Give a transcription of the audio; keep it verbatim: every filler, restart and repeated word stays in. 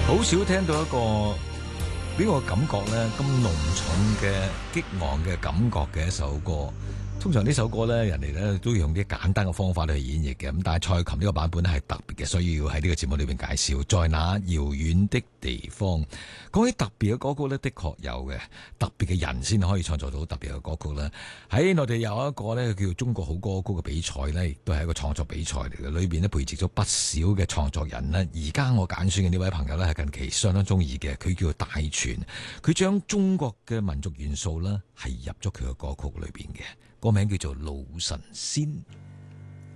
好少聽到一個俾我感覺咧咁濃重嘅激昂嘅感覺嘅一首歌。通常呢首歌咧，人哋咧都要用啲簡單嘅方法去演繹嘅，咁但係蔡琴呢個版本咧係特別嘅，所以要喺呢個節目裏邊介紹。在那遙遠的地方，講起特別嘅歌曲咧，的確有嘅，特別嘅人先可以創作到特別嘅歌曲啦。喺我哋有一個咧叫做中國好歌曲嘅比賽咧，亦都係一個創作比賽嚟嘅，裏邊咧培植咗不少嘅創作人咧。而家我揀選嘅呢位朋友咧，係近期相當中意嘅，佢叫做戴荃，佢將中國嘅民族元素咧係入咗佢嘅歌曲裏邊嘅。歌名叫做《老神仙》。